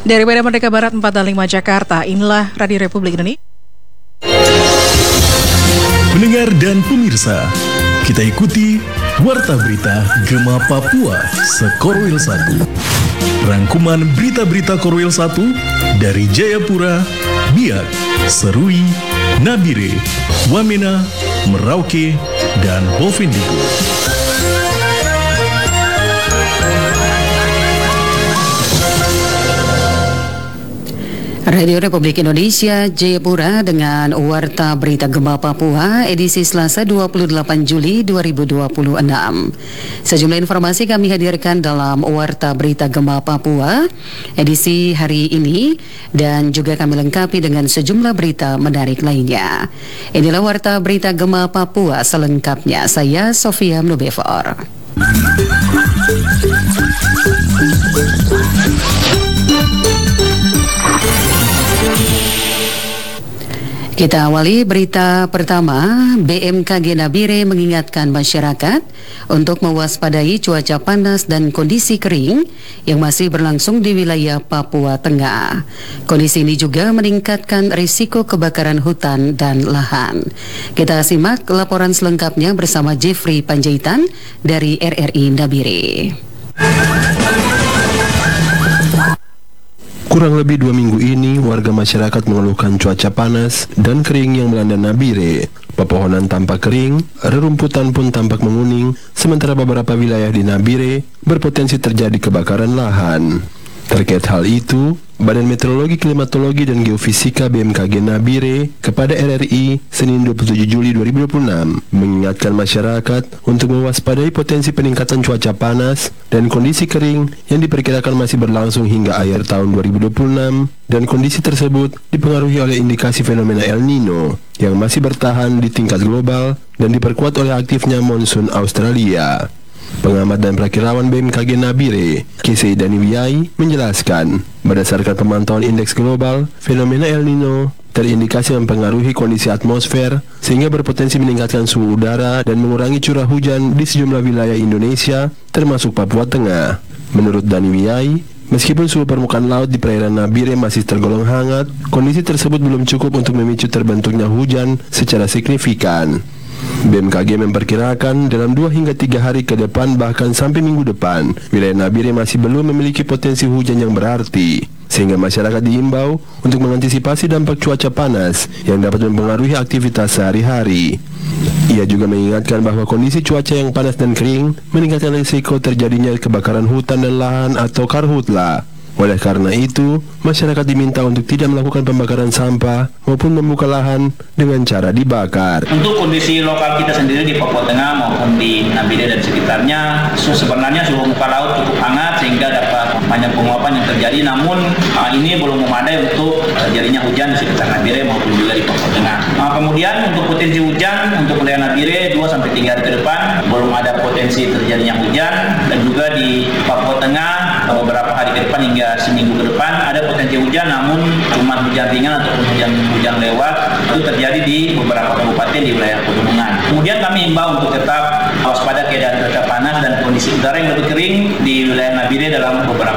Dari Medan Merdeka Barat 405 Jakarta, inilah Radio Republik Indonesia. Pendengar dan pemirsa, kita ikuti Warta Berita Gema Papua Sekorwil 1. Rangkuman berita-berita Korwil 1 dari Jayapura, Biak, Serui, Nabire, Wamena, Merauke, dan Bovendigul. Radio Republik Indonesia, Jayapura dengan Warta Berita Gema Papua, edisi Selasa 28 Juli 2026. Sejumlah informasi kami hadirkan dalam Warta Berita Gema Papua, edisi hari ini, dan juga kami lengkapi dengan sejumlah berita menarik lainnya. Inilah Warta Berita Gema Papua selengkapnya, saya Sofia Mnubefor. Kita awali berita pertama. BMKG Nabire mengingatkan masyarakat untuk mewaspadai cuaca panas dan kondisi kering yang masih berlangsung di wilayah Papua Tengah. Kondisi ini juga meningkatkan risiko kebakaran hutan dan lahan. Kita simak laporan selengkapnya bersama Jeffrey Panjaitan dari RRI Nabire. Kurang lebih 2 minggu ini, warga masyarakat mengeluhkan cuaca panas dan kering yang melanda Nabire. Pepohonan tampak kering, rerumputan pun tampak menguning, sementara beberapa wilayah di Nabire berpotensi terjadi kebakaran lahan. Terkait hal itu, Badan Meteorologi, Klimatologi, dan Geofisika BMKG Nabire kepada RRI Senin 27 Juli 2026 mengingatkan masyarakat untuk mewaspadai potensi peningkatan cuaca panas dan kondisi kering yang diperkirakan masih berlangsung hingga akhir tahun 2026, dan kondisi tersebut dipengaruhi oleh indikasi fenomena El Nino yang masih bertahan di tingkat global dan diperkuat oleh aktifnya monsun Australia. Pengamat dan prakirawan BMKG Nabire, Kisei Daniwiyai, menjelaskan, berdasarkan pemantauan indeks global, fenomena El Nino terindikasi mempengaruhi kondisi atmosfer sehingga berpotensi meningkatkan suhu udara dan mengurangi curah hujan di sejumlah wilayah Indonesia, termasuk Papua Tengah. Menurut Daniwiyai, meskipun suhu permukaan laut di perairan Nabire masih tergolong hangat, kondisi tersebut belum cukup untuk memicu terbentuknya hujan secara signifikan. BMKG memperkirakan dalam 2 hingga 3 hari ke depan, bahkan sampai minggu depan, wilayah Nabire masih belum memiliki potensi hujan yang berarti, sehingga masyarakat diimbau untuk mengantisipasi dampak cuaca panas yang dapat mempengaruhi aktivitas sehari-hari. Ia juga mengingatkan bahwa kondisi cuaca yang panas dan kering meningkatkan risiko terjadinya kebakaran hutan dan lahan atau karhutla. Oleh karena itu, masyarakat diminta untuk tidak melakukan pembakaran sampah maupun membuka lahan dengan cara dibakar. Untuk kondisi lokal kita sendiri di Papua Tengah maupun di Nabire dan sekitarnya, sebenarnya suhu muka laut cukup hangat sehingga dapat banyak penguapan yang terjadi. Namun ini belum memadai untuk terjadinya hujan di sekitar Nabire maupun juga di Papua Tengah. Kemudian untuk potensi hujan untuk wilayah Nabire 2-3 hari ke depan belum ada potensi terjadinya hujan, dan juga di Papua Tengah beberapa hari ke depan hingga seminggu ke depan ada potensi hujan, namun cuma hujan ringan ataupun hujan lewat itu terjadi di beberapa kabupaten di wilayah pegunungan. Kemudian kami imbau untuk tetap waspada keadaan cuaca panas dan kondisi udara yang lebih kering di wilayah Nabire dalam beberapa